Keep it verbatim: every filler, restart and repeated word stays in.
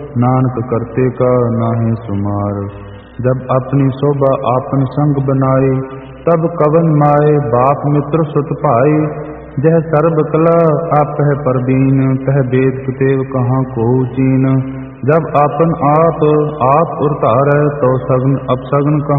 नानक करते का नाहि सुमार। जब अपनी शोभा आपन संग बनाई, तब कवन माए बाप मित्र सुत भाई। जह सर्ब कला आपह परदीन, तह वेद कुतेव कहाँ को चीन। जब आपन आप आप उरतारै, तो सगन अपसगन कहाँ